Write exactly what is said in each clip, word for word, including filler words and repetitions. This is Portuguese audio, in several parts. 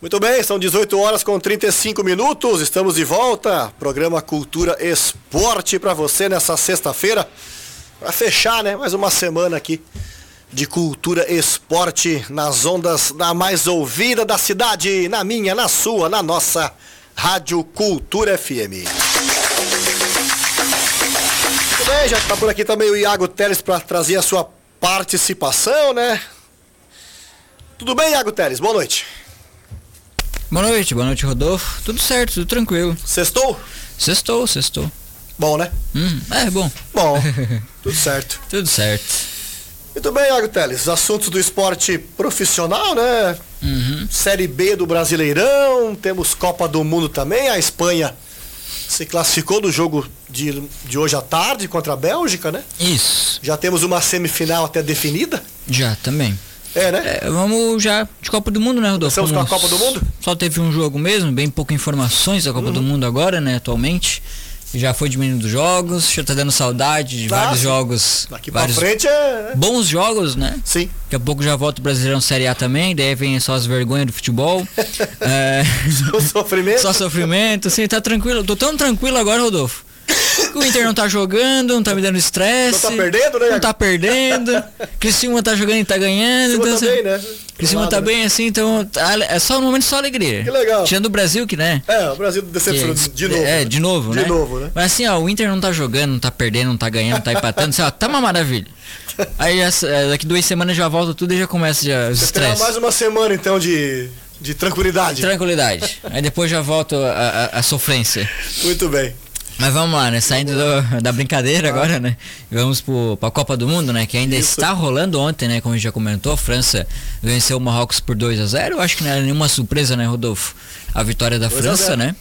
Muito bem, são dezoito horas com trinta e cinco minutos, estamos de volta, programa Cultura Esporte para você nessa sexta-feira, para fechar, né, mais uma semana aqui de Cultura Esporte nas ondas da mais ouvida da cidade, na minha, na sua, na nossa Rádio Cultura F M. Muito bem, já está por aqui também o Iago Teles para trazer a sua participação, né? Tudo bem, Iago Teles? Boa noite. Boa noite, boa noite, Rodolfo. Tudo certo, tudo tranquilo. Sextou? Sextou, sextou. Bom, né? Hum, é, bom. Bom, tudo certo. Tudo certo. Muito bem, Iago Teles. Assuntos do esporte profissional, né? Uhum. Série B do Brasileirão, temos Copa do Mundo também. A Espanha se classificou do jogo de, de hoje à tarde contra a Bélgica, né? Isso. Já temos uma semifinal até definida. Já, também. É, né? É, vamos já de Copa do Mundo, né, Rodolfo? Começamos com a Copa do Mundo? Só teve um jogo mesmo, bem poucas informações da Copa uhum. do Mundo agora, né, atualmente. Já foi diminuindo os jogos, já tá dando saudade de ah, vários sim. jogos. Daqui vários pra frente é... bons jogos, né? Sim. Daqui a pouco já volta o Brasileirão Série A também, daí vem só as vergonhas do futebol. é... Só sofrimento? Só sofrimento, sim, tá tranquilo. Tô tão tranquilo agora, Rodolfo. O Inter não tá jogando, não tá me dando estresse. Não tá perdendo, né? Não tá perdendo. Criciúma tá jogando e tá ganhando. Criciúma então, tá bem, né? Criciúma tá né? bem assim, então é só no momento só alegria. Que legal. Tirando o Brasil, que né? É, o Brasil decepcionou de novo. É, né? de novo, de né? De novo, né? Mas assim, ó, o Inter não tá jogando, não tá perdendo, não tá ganhando, não tá empatando, assim, ó, tá uma maravilha. Aí daqui duas semanas já volta tudo e já começa já, os estresse. Mais uma semana então de, de tranquilidade. Tranquilidade. Aí depois já volta a, a, a sofrência. Muito bem. Mas vamos lá, né? Saindo do, da brincadeira ah. agora, né? Vamos pro, pra Copa do Mundo, né? Que ainda Isso. está rolando ontem, né? Como a gente já comentou, a França venceu o Marrocos por dois a zero. Eu acho que não era nenhuma surpresa, né, Rodolfo? A vitória da França, né?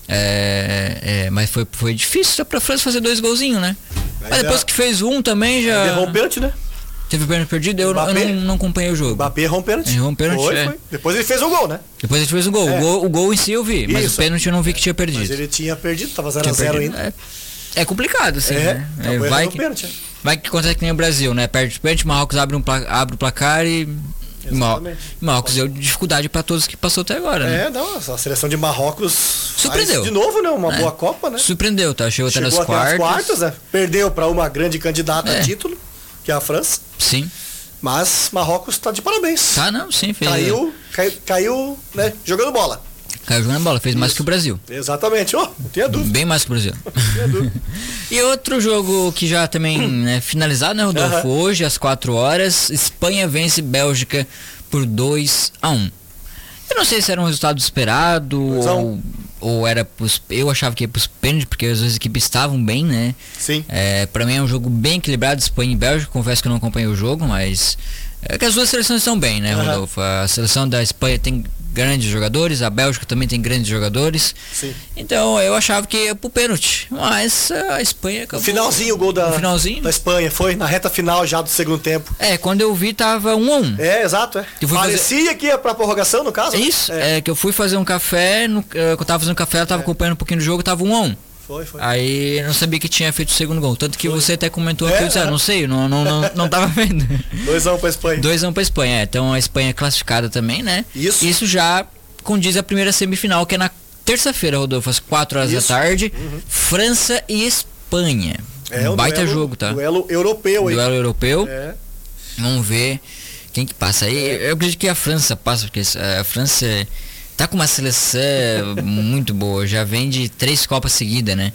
É, é, mas foi, foi difícil pra França fazer dois golzinhos, né? Mas, mas depois já... que fez um também já... Derrubou o pênalti, né? Teve o pênalti perdido, eu, eu não, não acompanhei o jogo. O Mbappé errou um pênalti. Errou um pênalti, foi, é. foi. Depois ele fez o gol, né? Depois ele fez o gol. É. O gol. O gol em si eu vi, mas Isso. o pênalti eu não vi que tinha perdido. Mas ele tinha perdido, tava zero a zero ainda. É. É complicado, assim, é, né? Tá é, vai, que, pênalti, vai que acontece que nem o Brasil, né? Perde o pênalti, Marrocos abre, um pla, abre o placar e... Exatamente. Marrocos deu dificuldade para todos que passou até agora, é, né? É, não, a seleção de Marrocos surpreendeu. De novo, né? Uma é. boa Copa, né? Surpreendeu, tá? Chegou, Chegou até nas até quartas. Nas quartas, né? Perdeu para uma grande candidata é. a título, que é a França. Sim. Mas Marrocos tá de parabéns. Tá, não, sim. Fez, caiu, caiu, caiu, né? Jogando bola. Caiu jogando bola, fez Isso. mais que o Brasil. Exatamente, oh, não tinha dúvida. Bem mais que o Brasil. Não tinha dúvida. E outro jogo que já também né, finalizado, né, Rodolfo? Uhum. Hoje, às quatro horas, Espanha vence Bélgica por dois a um. Eu não sei se era um resultado esperado ou, ou era pros, eu achava que ia pros pênaltis, porque as duas equipes estavam bem, né? Sim. É, pra mim é um jogo bem equilibrado, Espanha e Bélgica. Confesso que eu não acompanhei o jogo, mas é que as duas seleções estão bem, né, Rodolfo? Uhum. A seleção da Espanha tem grandes jogadores, a Bélgica também tem grandes jogadores. Sim. Então eu achava que ia pro pênalti, mas a Espanha acabou. No finalzinho o gol da, finalzinho. da Espanha, foi na reta final já do segundo tempo. É, quando eu vi tava um a um. É, exato, é. Parecia fazer... que ia pra prorrogação no caso. É isso, é. é que eu fui fazer um café, no, eu tava fazendo um café, eu tava é. acompanhando um pouquinho do jogo, tava um a um. Foi, foi. Aí eu não sabia que tinha feito o segundo gol. Tanto que foi. você até comentou é, aqui, eu disse, ah, não sei, não, não, não, não tava vendo. dois a um pra Espanha. dois a um pra Espanha, é. Então a Espanha é classificada também, né? Isso. Isso já condiz a primeira semifinal, que é na terça-feira, Rodolfo, às quatro horas Isso. da tarde. Uhum. França e Espanha. É um baita duelo, jogo, tá? Duelo europeu aí. Duelo europeu. É. Vamos ver quem que passa aí. É. Eu acredito que a França passa, porque a França tá com uma seleção muito boa. Já vem de três Copas seguidas, né?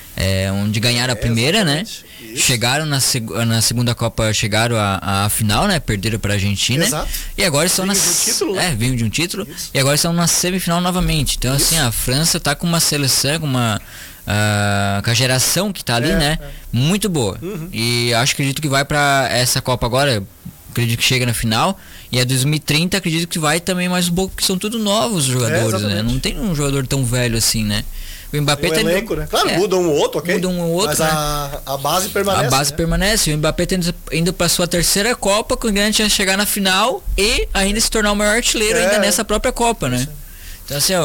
É, onde ganharam a primeira, é, né? Isso. Chegaram na, seg na segunda Copa, chegaram à final, né? Perderam para a Argentina. Exato. E agora estão na de um título, né? É, vinham de um título. Isso. E agora estão na semifinal novamente. Então, Isso. assim, a França tá com uma seleção, com uma uh, com a geração que tá ali, é, né? É. Muito boa. Uhum. E acho que acredito que vai para essa Copa agora. Acredito que chega na final. E a dois mil e trinta acredito que vai também mais um pouco, porque são tudo novos jogadores, é, né? Não tem um jogador tão velho assim, né? O Mbappé tem um elenco, né? Claro, é, muda um ou outro, ok? Muda um ou outro, mas né? a, a base permanece. A base né? permanece. O Mbappé tá indo para sua terceira Copa, com grande chance de chegar na final e ainda se tornar o maior artilheiro é, ainda nessa própria Copa, né? Então assim, ó,